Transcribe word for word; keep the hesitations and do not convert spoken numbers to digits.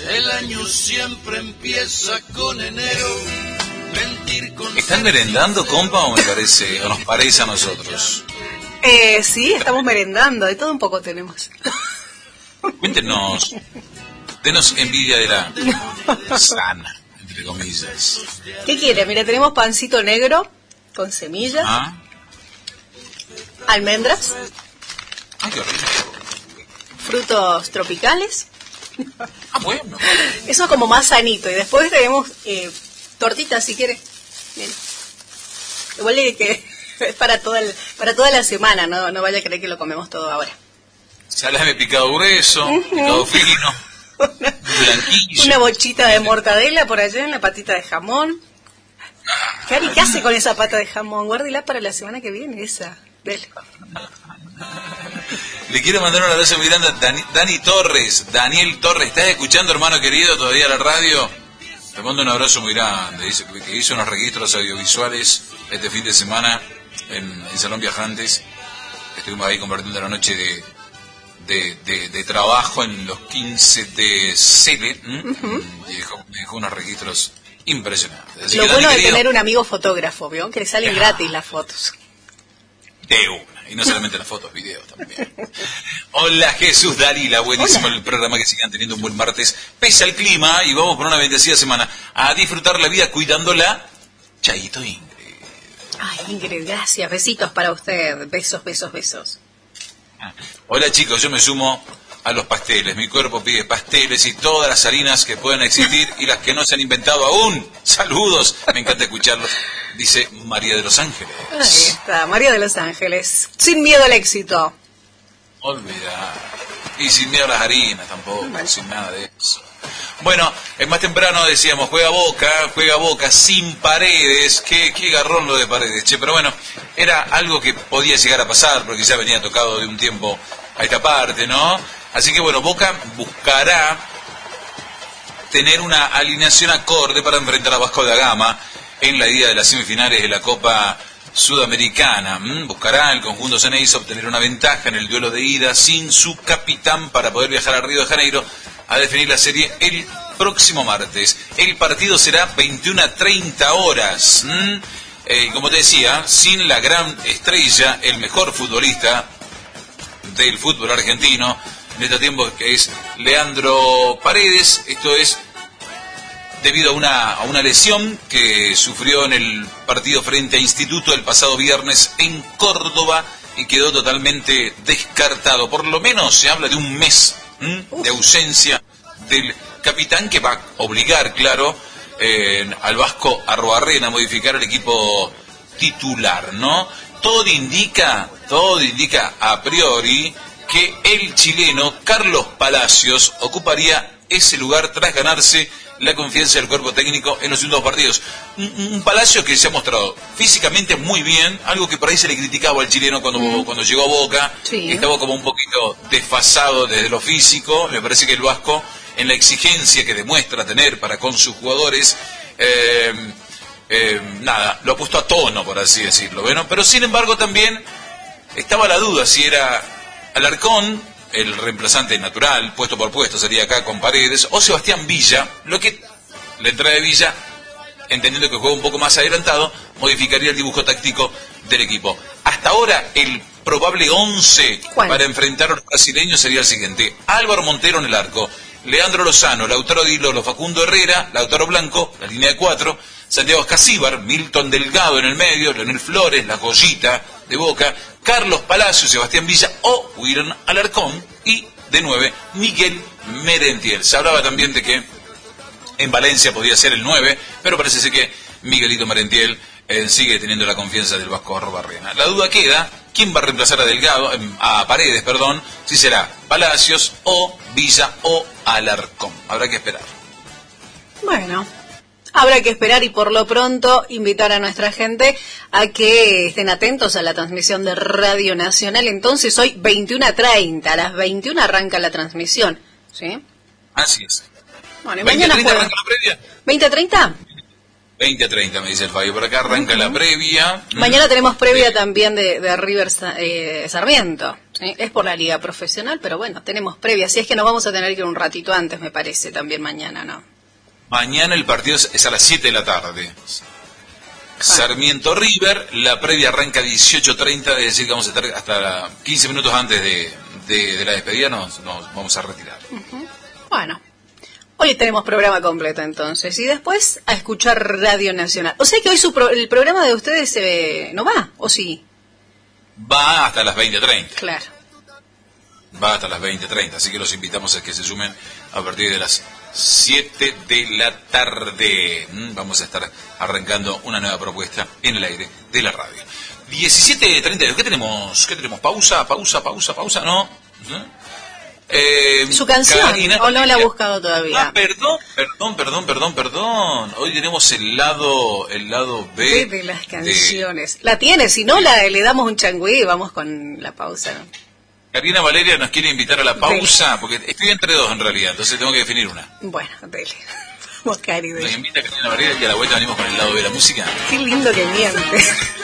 El año siempre empieza con enero. Mentir con ¿Están merendando, compa, o me parece, o nos parece a nosotros? Eh, sí, estamos merendando, de todo un poco tenemos. Cuéntenos, denos envidia de la sana, entre comillas. ¿Qué quiere? Mira, tenemos pancito negro con semillas, ¿Ah? almendras, Ay, qué rico. frutos tropicales. Ah, bueno. Eso como más sanito. Y después tenemos eh, tortitas, si quiere. Bien. Igual que es para toda el, para toda la semana, no, no vaya a creer que lo comemos todo ahora. Salame picado grueso, uh-huh. picado fino, una, blanquillo. Una bochita de mortadela por allá, una patita de jamón. Cari, ¿qué hace con esa pata de jamón? Guárdela para la semana que viene, esa. Dele. Le quiero mandar un abrazo muy grande a Dani, Dani Torres, Daniel Torres. ¿Estás escuchando, hermano querido, todavía la radio? Te mando un abrazo muy grande. Dice que hizo unos registros audiovisuales este fin de semana en, en Salón Viajantes. Estuvimos ahí compartiendo la noche de, de, de, de trabajo en los quince de Cele. Uh-huh. Y dejó, dejó unos registros impresionantes. Así Lo que, bueno Dani, de querido, tener un amigo fotógrafo, ¿vio? Que le salen ah, gratis las fotos. De una. Y no solamente las fotos, videos también. Hola Jesús Dalila, buenísimo. Hola. El programa, que sigan teniendo un buen martes. Pese al clima, y vamos por una bendecida semana a disfrutar la vida cuidándola. Chaito Ingrid. Ay, Ingrid, gracias. Besitos para usted. Besos, besos, besos. Hola chicos, yo me sumo a los pasteles. Mi cuerpo pide pasteles y todas las harinas que puedan existir y las que no se han inventado aún. Saludos, me encanta escucharlos. Dice María de los Ángeles. Ahí está, María de los Ángeles. Sin miedo al éxito. Olvidar. Y sin miedo a las harinas tampoco, vale. Sin nada de eso. Bueno, es más temprano decíamos, juega Boca, juega Boca sin Paredes. Qué, qué garrón lo de Paredes, che. Pero bueno, era algo que podía llegar a pasar porque ya venía tocado de un tiempo a esta parte, ¿no? Así que bueno, Boca buscará tener una alineación acorde para enfrentar a Vasco da Gama en la ida de las semifinales de la Copa Sudamericana. ¿Mm? Buscará el conjunto Ceneice obtener una ventaja en el duelo de ida sin su capitán para poder viajar a Río de Janeiro a definir la serie el próximo martes. El partido será veintiuna a treinta horas. ¿Mm? Eh, como te decía, sin la gran estrella, el mejor futbolista del fútbol argentino en este tiempo, que es Leandro Paredes. Esto es debido a una, a una lesión que sufrió en el partido frente a Instituto el pasado viernes en Córdoba y quedó totalmente descartado. Por lo menos se habla de un mes ¿m? de ausencia del capitán, que va a obligar, claro, eh, al Vasco Arruabarrena a modificar el equipo titular, ¿no? Todo indica, todo indica a priori que el chileno Carlos Palacios ocuparía ese lugar tras ganarse la confianza del cuerpo técnico en los últimos partidos. Un, un Palacio que se ha mostrado físicamente muy bien, algo que por ahí se le criticaba al chileno cuando, mm. cuando llegó a Boca, sí. Estaba como un poquito desfasado desde lo físico. Me parece que el Vasco, en la exigencia que demuestra tener para con sus jugadores, eh, eh, nada, lo ha puesto a tono, por así decirlo. Bueno, pero sin embargo también estaba la duda si era Alarcón, el reemplazante natural, puesto por puesto, sería acá con Paredes, o Sebastián Villa, lo que la entrada de Villa, entendiendo que juega un poco más adelantado, modificaría el dibujo táctico del equipo. Hasta ahora, el probable once para enfrentar a los brasileños sería el siguiente: Álvaro Montero en el arco, Leandro Lozano, Lautaro Di Lolo, Facundo Herrera, Lautaro Blanco, la línea de cuatro, Santiago Escasíbar, Milton Delgado en el medio, Leonel Flores, la joyita de Boca, Carlos Palacios, Sebastián Villa o William Alarcón, y de nueve, Miguel Merentiel. Se hablaba también de que en Valencia podía ser el nueve, pero parece ser que Miguelito Merentiel eh, sigue teniendo la confianza del Vasco Arruabarrena. La duda queda, ¿quién va a reemplazar a Delgado, eh, a Paredes, perdón? Si será Palacios o Villa o Alarcón. Habrá que esperar. Bueno, habrá que esperar, y por lo pronto invitar a nuestra gente a que estén atentos a la transmisión de Radio Nacional. Entonces hoy veintiuna a treinta, a las veintiuna arranca la transmisión, ¿sí? Así es. Bueno, y mañana veinte a treinta arranca la previa. ¿veinte a treinta? veinte a treinta me dice el Fabio, por acá arranca uh-huh. la previa. Mañana tenemos previa también de, de River eh, Sarmiento, ¿eh? Es por la liga profesional, pero bueno, tenemos previa, así es que nos vamos a tener que ir un ratito antes, me parece, también mañana, ¿no? Mañana el partido es a las siete de la tarde. Sarmiento River, la previa arranca dieciocho treinta, es decir que vamos a estar hasta quince minutos antes de, de, de la despedida, nos, nos vamos a retirar. Uh-huh. Bueno, hoy tenemos programa completo entonces, y después a escuchar Radio Nacional. O sea que hoy su pro, el programa de ustedes eh, no va, ¿o sí? Va hasta las veinte treinta. Claro. Va hasta las veinte treinta, así que los invitamos a que se sumen a partir de las siete de la tarde. Vamos a estar arrancando una nueva propuesta en el aire de la radio. diecisiete treinta y dos, ¿qué tenemos? ¿Qué tenemos? ¿Pausa? ¿Pausa? ¿Pausa? ¿Pausa? ¿No? Eh, ¿Su canción? Karina, ¿O no la ha buscado todavía? Ah, perdón, perdón, perdón, perdón, perdón. Hoy tenemos el lado, el lado B de las canciones. De... La tiene, si no la, le damos un changüí y vamos con la pausa, ¿no? Karina Valeria nos quiere invitar a la pausa, dele. Porque estoy entre dos en realidad, entonces tengo que definir una. Bueno, dele. Vamos, Cari, dele. Nos invita Karina Valeria y a la vuelta venimos con el lado B de la música. Qué lindo que miente.